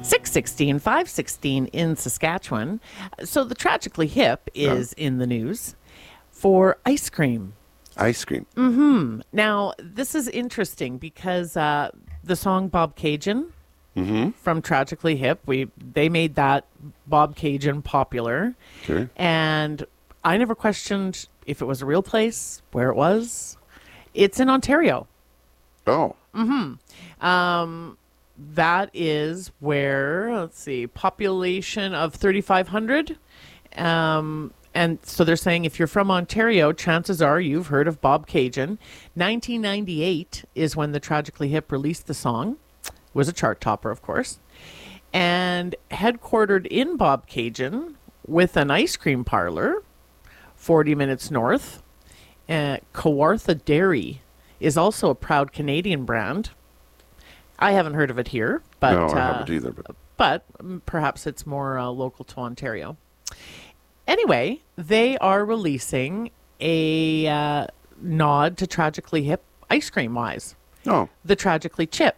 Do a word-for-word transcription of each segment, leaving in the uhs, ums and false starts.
six sixteen, five sixteen in Saskatchewan. So the Tragically Hip is yeah. in the news for ice cream. Ice cream. Mm-hmm. Now, this is interesting because uh, the song Bob Cajun mm-hmm. from Tragically Hip, we they made that Bob Cajun popular. Okay. And I never questioned if it was a real place, where it was. It's in Ontario. Oh. Mm-hmm. Um, that is where, let's see, population of thirty-five hundred. Um And so they're saying if you're from Ontario, chances are you've heard of Bob Cajun. nineteen ninety-eight is when the Tragically Hip released the song. It was a chart topper, of course. And headquartered in Bob Cajun with an ice cream parlor forty minutes north. Uh, Kawartha Dairy is also a proud Canadian brand. I haven't heard of it here, but, no, I uh, haven't either. But, but perhaps it's more uh, local to Ontario. Anyway, they are releasing a uh, nod to Tragically Hip ice cream-wise. Oh. The Tragically Chip.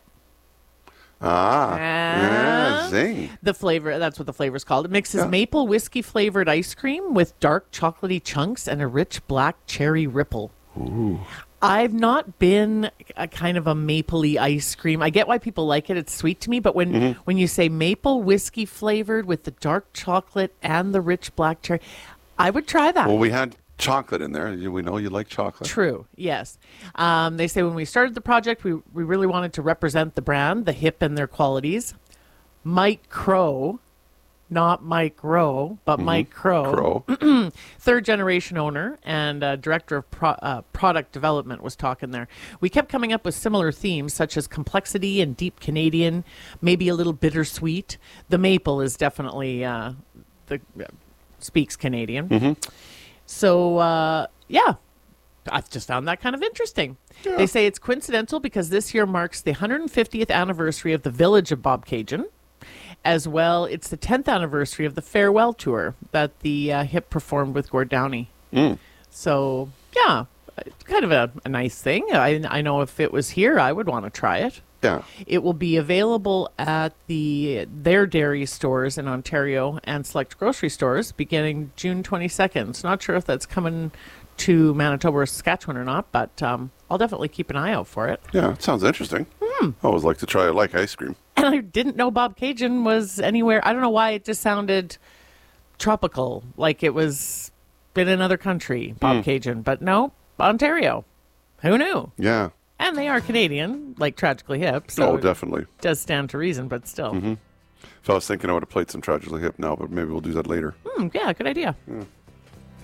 Ah. Uh, yeah, zing. The flavor, that's what the flavor's called. It mixes Yeah. maple whiskey-flavored ice cream with dark chocolatey chunks and a rich black cherry ripple. Ooh. I've not been a kind of a mapley ice cream. I get why people like it. It's sweet to me. But when, mm-hmm. when you say maple whiskey flavored with the dark chocolate and the rich black cherry, I would try that. Well, we had chocolate in there. We know you like chocolate. True. Yes. Um, they say when we started the project, we, we really wanted to represent the brand, the Hip and their qualities. Mike Crow, not Mike Rowe, but mm-hmm. Mike Crow, Crow. third generation owner and uh, director of pro- uh, product development, was talking there. We kept coming up with similar themes such as complexity and deep Canadian, maybe a little bittersweet. The maple is definitely uh, the uh, speaks Canadian. Mm-hmm. So uh, yeah, I've just found that kind of interesting. Yeah. They say it's coincidental because this year marks the one hundred fiftieth anniversary of the Village of Bob Cajun. As well, it's the tenth anniversary of the farewell tour that the uh, Hip performed with Gord Downie. Mm. So, yeah, kind of a, a nice thing. I, I know if it was here, I would want to try it. Yeah. It will be available at the their dairy stores in Ontario and select grocery stores beginning June twenty-second. So not sure if that's coming to Manitoba or Saskatchewan or not, but um, I'll definitely keep an eye out for it. Yeah, it sounds interesting. Mm. I always like to try it like ice cream. And I didn't know Bob Cajun was anywhere. I don't know why it just sounded tropical, like it was in another country, Bob mm. Cajun. But no, Ontario. Who knew? Yeah. And they are Canadian, like Tragically Hip. So oh, definitely. It does stand to reason, but still. Mm-hmm. If I was thinking I would have played some Tragically Hip now, but maybe we'll do that later. Mm, yeah, good idea. Yeah.